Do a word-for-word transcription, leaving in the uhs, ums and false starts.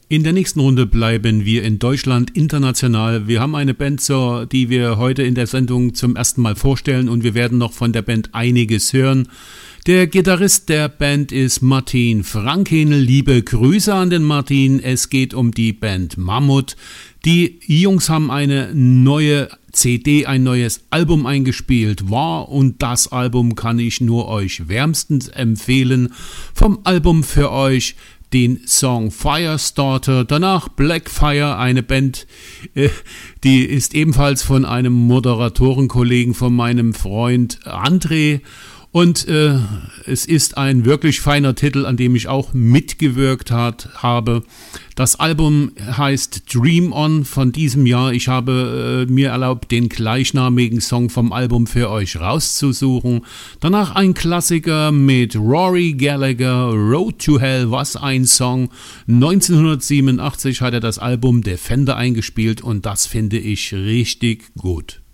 In der nächsten Runde bleiben wir in Deutschland international. Wir haben eine Band, so, die wir heute in der Sendung zum ersten Mal vorstellen und wir werden noch von der Band einiges hören. Der Gitarrist der Band ist Martin Frankin. Liebe Grüße an den Martin. Es geht um die Band Mammut. Die Jungs haben eine neue C D, ein neues Album eingespielt. War und das Album kann ich nur euch wärmstens empfehlen. Vom Album für euch den Song Firestarter, danach Blackfire, eine Band, äh, die ist ebenfalls von einem Moderatorenkollegen von meinem Freund André und äh, es ist ein wirklich feiner Titel, an dem ich auch mitgewirkt hat, habe. Das Album heißt Dream On von diesem Jahr. Ich habe äh, mir erlaubt, den gleichnamigen Song vom Album für euch rauszusuchen. Danach ein Klassiker mit Rory Gallagher, Road to Hell, was ein Song. neunzehnhundertsiebenundachtzig hat er das Album Defender eingespielt und das finde ich richtig gut.